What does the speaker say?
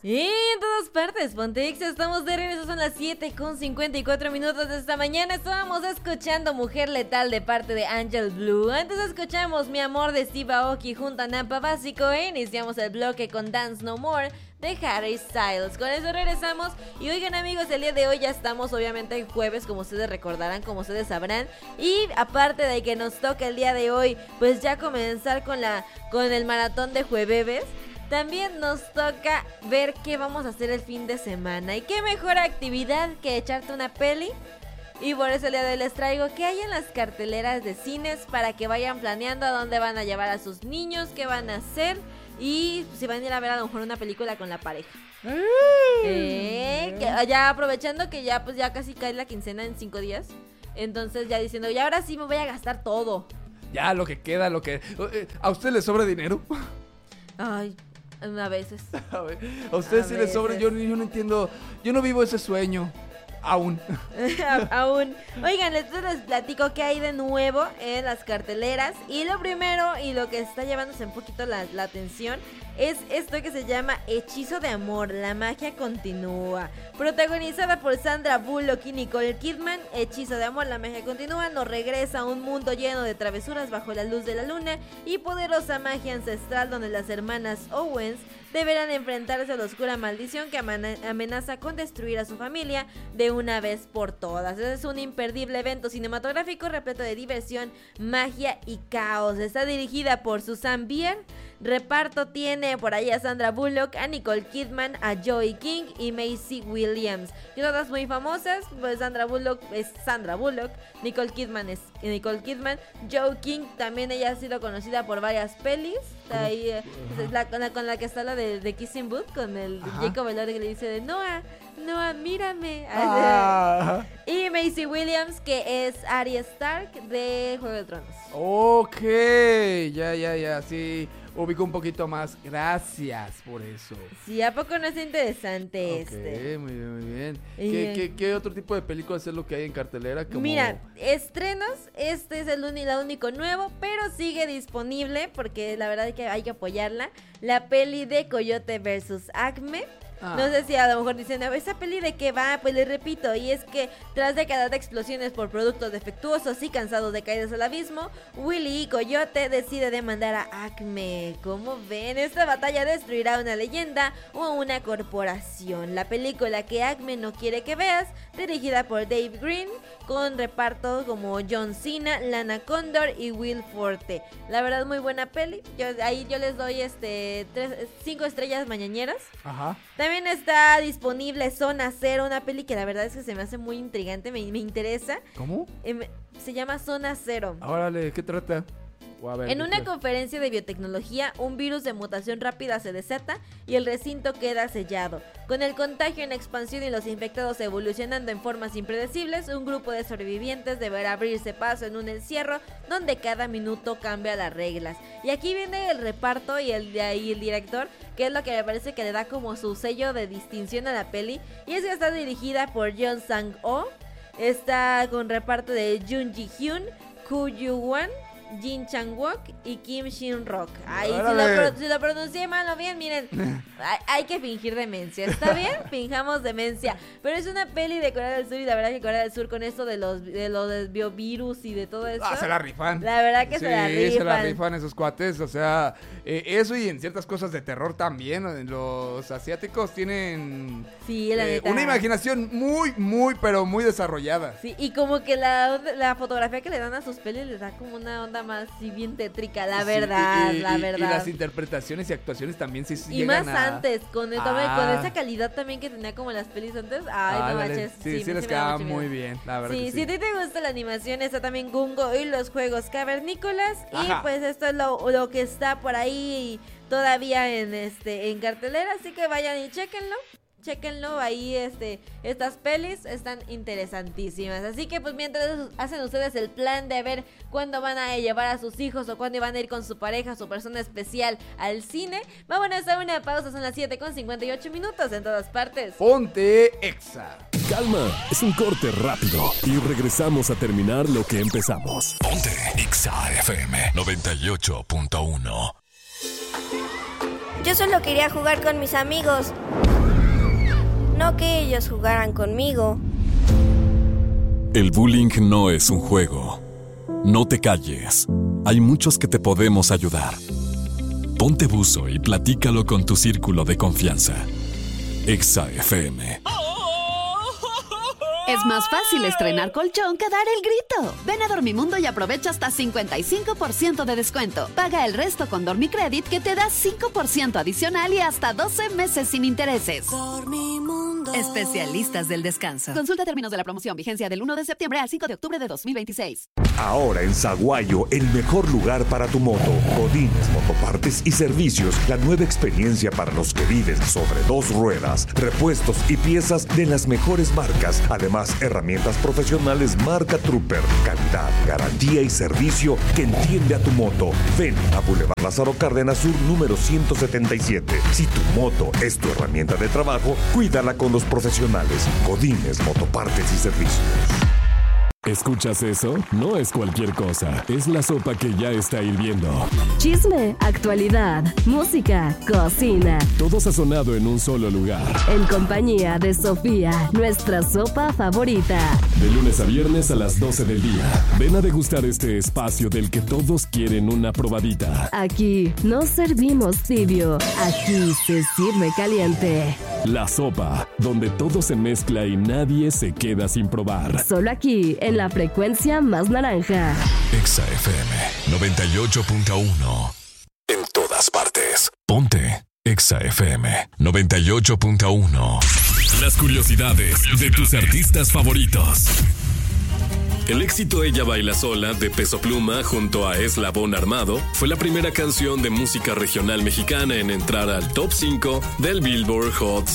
Y en todas partes, Pontex, estamos de regreso, son las 7:54 de esta mañana. Estábamos escuchando Mujer Letal de parte de Angel Blue. Antes escuchamos Mi Amor de Steve Aoki junto a Nampa Básico e iniciamos el bloque con Dance No More de Harry Styles. Con eso regresamos. Y oigan, amigos, el día de hoy ya estamos obviamente en jueves, como ustedes recordarán, como ustedes sabrán. Y aparte de que nos toca el día de hoy, pues ya comenzar con el maratón de jueves, también nos toca ver qué vamos a hacer el fin de semana. Y qué mejor actividad que echarte una peli. Y por eso el día de hoy les traigo qué hay en las carteleras de cines para que vayan planeando a dónde van a llevar a sus niños, qué van a hacer y si van a ir a ver a lo mejor una película con la pareja. Que ya aprovechando que ya pues ya casi cae la quincena en 5 días. Entonces ya diciendo, y ahora sí me voy a gastar todo. Ya, lo que queda, ¿a usted le sobra dinero? Ay, a veces. A usted sí le sobra, yo no entiendo, yo no vivo ese sueño. Aún. Aún. Oigan, les platico qué hay de nuevo en las carteleras. Y lo primero, y lo que está llevándose un poquito la atención, es esto que se llama Hechizo de Amor, la magia continúa. Protagonizada por Sandra Bullock y Nicole Kidman, Hechizo de Amor, la magia continúa nos regresa a un mundo lleno de travesuras bajo la luz de la luna y poderosa magia ancestral donde las hermanas Owens deberán enfrentarse a la oscura maldición que amenaza con destruir a su familia de una vez por todas. Es un imperdible evento cinematográfico repleto de diversión, magia y caos. Está dirigida por Susan Bier. Reparto tiene por ahí a Sandra Bullock, a Nicole Kidman, a Joey King y Maisie Williams. Y todas muy famosas, pues Sandra Bullock es Sandra Bullock, Nicole Kidman es Nicole Kidman, Joey King también ella ha sido conocida por varias pelis. Ahí, con la que está la de Kissing Booth, con el Jacob Elordi que le dice de Noah, mírame. Y Maisie Williams, que es Arya Stark de Juego de Tronos. Ok, ya, sí, ubico un poquito más. Gracias por eso. Sí, ¿a poco no es interesante este? Muy bien. ¿Qué otro tipo de películas es lo que hay en cartelera? Mira, estrenos, este es el único nuevo, pero sigue disponible porque la verdad es que hay que apoyarla. La peli de Coyote vs. Acme. No sé si a lo mejor dicen, ¿esa peli de qué va? Pues les repito, y es que tras décadas de explosiones por productos defectuosos y cansados de caídas al abismo, Willy y Coyote decide demandar a Acme. ¿Cómo ven? Esta batalla destruirá una leyenda o una corporación. La película que Acme no quiere que veas, dirigida por Dave Green, con reparto como John Cena, Lana Condor y Will Forte. La verdad, muy buena peli. Yo les doy 5 estrellas mañaneras. Ajá. También está disponible Zona Cero, una peli que la verdad es que se me hace muy intrigante, me interesa. ¿Cómo? Se llama Zona Cero. Órale, ¿qué trata? En una conferencia de biotecnología, un virus de mutación rápida se desata y el recinto queda sellado. Con el contagio en expansión y los infectados evolucionando en formas impredecibles, un grupo de sobrevivientes deberá abrirse paso en un encierro donde cada minuto cambia las reglas. Y aquí viene el reparto y el director, que es lo que me parece que le da como su sello de distinción a la peli. Y es que está dirigida por Jeon Sang-ho, está con reparto de Jung Ji-hyun, Koo Yoo-won, Jin Chang-wook y Kim Shin-rock. Ay, si lo pronuncié mal o bien, miren, hay que fingir demencia, ¿está bien? Finjamos demencia. Pero es una peli de Corea del Sur y la verdad que Corea del Sur con esto de los biovirus y de todo esto, se la rifan. La verdad que se la rifan esos cuates, o sea, eso y en ciertas cosas de terror también. Los asiáticos tienen una imaginación muy, pero muy desarrollada. Sí, y como que la fotografía que le dan a sus pelis les da como una onda más bien tétrica, la verdad. Y las interpretaciones y actuaciones también sí y llegan más antes, con esa calidad también que tenía como las pelis antes. Ay, no manches. Sí, les quedaba muy bien, la verdad. Sí, si a ti te gusta la animación, está también Gungo y los juegos cavernícolas. Y pues esto es lo que está por ahí todavía en cartelera, así que vayan y chéquenlo ahí, estas pelis están interesantísimas. Así que pues mientras hacen ustedes el plan de ver cuándo van a llevar a sus hijos o cuándo van a ir con su pareja, su persona especial al cine, vámonos a una pausa, son las 7:58 en todas partes. Ponte Exa. Calma, es un corte rápido y regresamos a terminar lo que empezamos. Ponte Exa FM 98.1. Yo solo quería jugar con mis amigos, no que ellos jugaran conmigo. El bullying no es un juego. No te calles. Hay muchos que te podemos ayudar. Ponte buzo y platícalo con tu círculo de confianza. Exa FM. Es más fácil estrenar colchón que dar el grito. Ven a Dormimundo y aprovecha hasta 55% de descuento. Paga el resto con Dormicredit, que te da 5% adicional y hasta 12 meses sin intereses. Dormimundo. Especialistas del descanso. Consulta términos de la promoción. Vigencia del 1 de septiembre al 5 de octubre de 2026. Ahora en Zaguayo, el mejor lugar para tu moto. Godínez Motopartes y Servicios. La nueva experiencia para los que viven sobre dos ruedas. Repuestos y piezas de las mejores marcas. Además, herramientas profesionales marca Trooper. Calidad, garantía y servicio que entiende a tu moto. Ven a Boulevard Lázaro Cárdenas Sur, número 177. Si tu moto es tu herramienta de trabajo, cuídala con los profesionales. Godínez Motopartes y Servicios. ¿Escuchas eso? No es cualquier cosa. Es la sopa que ya está hirviendo. Chisme, actualidad, música, cocina. Todo sazonado en un solo lugar. En compañía de Sofía, nuestra sopa favorita. De lunes a viernes a las 12 del día. Ven a degustar este espacio del que todos quieren una probadita. Aquí no servimos tibio. Aquí se sirve caliente. La sopa, donde todo se mezcla y nadie se queda sin probar. Solo aquí, en la frecuencia más naranja. Exa FM 98.1. En todas partes. Ponte Exa FM 98.1. Las curiosidades de tus artistas favoritos. El éxito Ella Baila Sola de Peso Pluma junto a Eslabón Armado fue la primera canción de música regional mexicana en entrar al top 5 del Billboard Hot